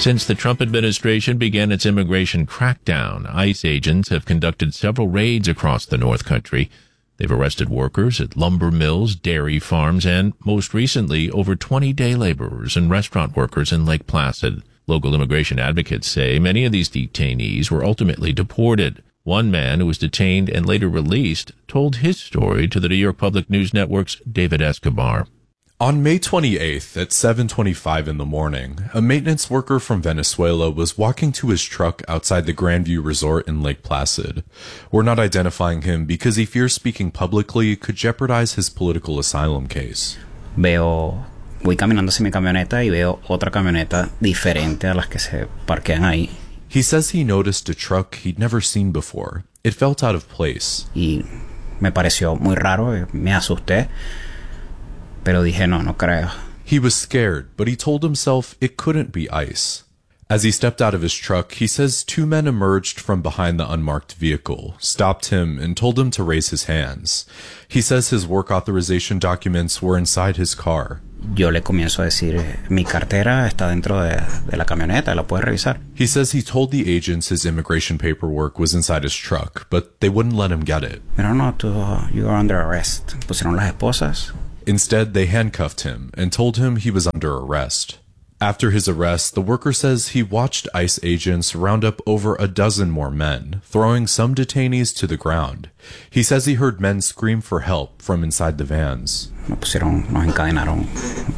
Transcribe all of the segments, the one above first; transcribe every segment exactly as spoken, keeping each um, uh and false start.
Since the Trump administration began its immigration crackdown, ICE agents have conducted several raids across the North Country. They've arrested workers at lumber mills, dairy farms, and, most recently, over twenty day laborers and restaurant workers in Lake Placid. Local immigration advocates say many of these detainees were ultimately deported. One man who was detained and later released told his story to the New York Public News Network's David Escobar. On May twenty-eighth at seven twenty-five in the morning, a maintenance worker from Venezuela was walking to his truck outside the Grandview Resort in Lake Placid. We're not identifying him because he fears speaking publicly could jeopardize his political asylum case. Veo, voy caminando hacia mi camioneta y veo otra camioneta diferente a las que se parquean ahí. He says he noticed a truck he'd never seen before. It felt out of place. Y me pareció muy raro, me asusté. Pero dije, no, no creo. He was scared, but he told himself it couldn't be ICE. As he stepped out of his truck, he says two men emerged from behind the unmarked vehicle, stopped him, and told him to raise his hands. He says his work authorization documents were inside his car. Yo le comienzo a decir, mi cartera está dentro de, de la camioneta, ¿la puedes revisar? He says he told the agents his immigration paperwork was inside his truck, but they wouldn't let him get it. Pero no, tú, you are under arrest. Pusieron las esposas. Instead, they handcuffed him and told him he was under arrest. After his arrest, the worker says he watched ICE agents round up over a dozen more men, throwing some detainees to the ground. He says he heard men scream for help from inside the vans. Nos pusieron, nos encadenaron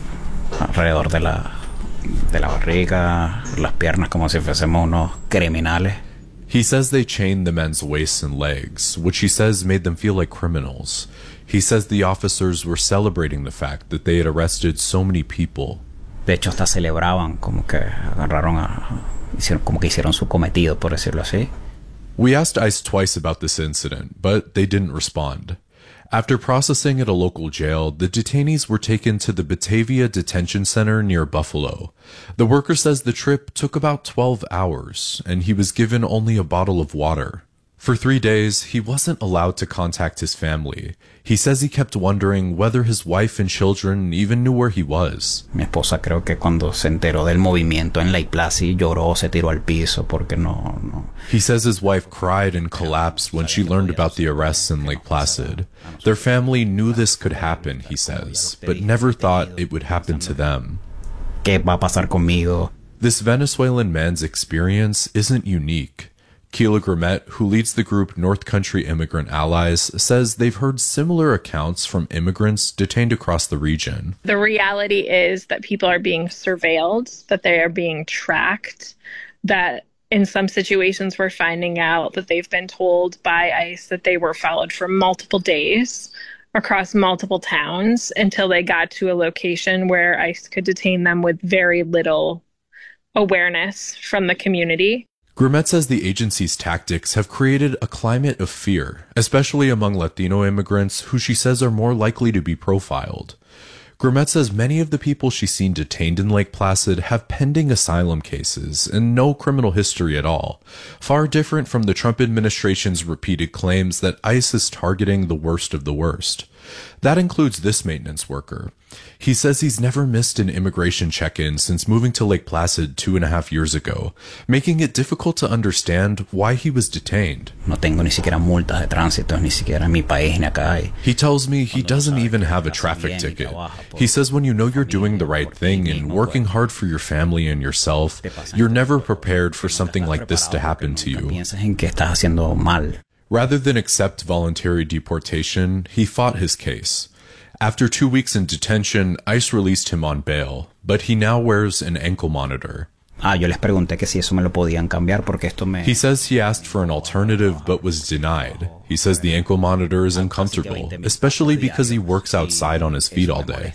alrededor de la, de la barriga, las piernas, como si fuésemos unos criminales. He says they chained the men's waists and legs, which he says made them feel like criminals. He says the officers were celebrating the fact that they had arrested so many people. De hecho, hasta celebraban como que agarraron a, hicieron, como que hicieron su cometido, por decirlo así. We asked ICE twice about this incident, but they didn't respond. After processing at a local jail, the detainees were taken to the Batavia Detention Center near Buffalo. The worker says the trip took about twelve hours, and he was given only a bottle of water. For three days, he wasn't allowed to contact his family. He says he kept wondering whether his wife and children even knew where he was. Mi esposa creo que cuando se enteró del movimiento en Lake Placid lloró, se tiró al piso porque no, no. He says his wife cried and collapsed when she learned about the arrests in Lake Placid. Their family knew this could happen, he says, but never thought it would happen to them. ¿Qué va a pasar conmigo? This Venezuelan man's experience isn't unique. Keila Grimet, who leads the group North Country Immigrant Allies, says they've heard similar accounts from immigrants detained across the region. The reality is that people are being surveilled, that they are being tracked, that in some situations we're finding out that they've been told by ICE that they were followed for multiple days across multiple towns until they got to a location where ICE could detain them with very little awareness from the community. Grimet says the agency's tactics have created a climate of fear, especially among Latino immigrants who she says are more likely to be profiled. Grimet says many of the people she's seen detained in Lake Placid have pending asylum cases and no criminal history at all, far different from the Trump administration's repeated claims that ICE is targeting the worst of the worst. That includes this maintenance worker. He says he's never missed an immigration check-in since moving to Lake Placid two and a half years ago, making it difficult to understand why he was detained. No tengo ni siquiera multas de tránsito, ni siquiera en mi país ni acá hay. He tells me he doesn't even have a traffic ticket. He says when you know you're doing the right thing and working hard for your family and yourself, you're never prepared for something like this to happen to you. Rather than accept voluntary deportation, he fought his case. After two weeks in detention, ICE released him on bail, but he now wears an ankle monitor. Ah, yo les pregunté que si eso me lo podían cambiar porque esto me... He says he asked for an alternative but was denied. He says the ankle monitor is uncomfortable, especially because he works outside on his feet all day.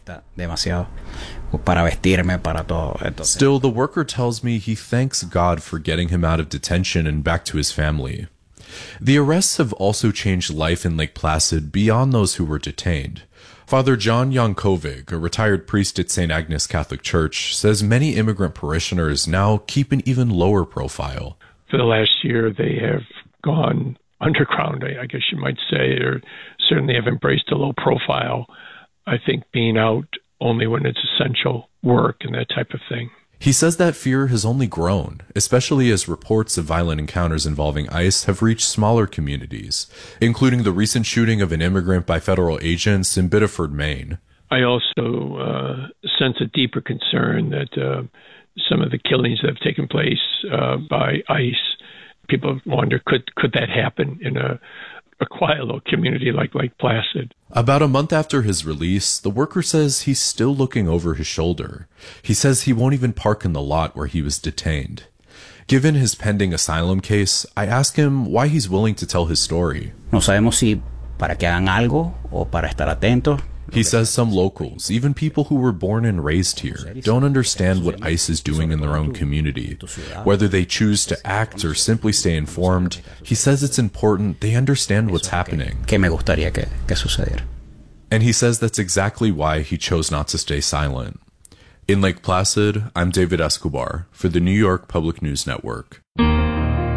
Still, the worker tells me he thanks God for getting him out of detention and back to his family. The arrests have also changed life in Lake Placid beyond those who were detained. Father John Yankovic, a retired priest at Saint Agnes Catholic Church, says many immigrant parishioners now keep an even lower profile. For the last year, they have gone underground, I guess you might say, or certainly have embraced a low profile. I think being out only when it's essential work and that type of thing. He says that fear has only grown, especially as reports of violent encounters involving ICE have reached smaller communities, including the recent shooting of an immigrant by federal agents in Biddeford, Maine. I also uh, sense a deeper concern that uh, some of the killings that have taken place uh, by ICE, people wonder, could could that happen in a, a quiet little community like Lake Placid? About a month after his release, the worker says he's still looking over his shoulder. He says he won't even park in the lot where he was detained. Given his pending asylum case, I ask him why he's willing to tell his story. No sabemos si para que hagan algo o para estar atentos. He says some locals, even people who were born and raised here, don't understand what ICE is doing in their own community. Whether they choose to act or simply stay informed, he says it's important they understand what's happening. Que me gustaría que, que sucediera. And he says that's exactly why he chose not to stay silent. In Lake Placid, I'm David Escobar for the New York Public News Network.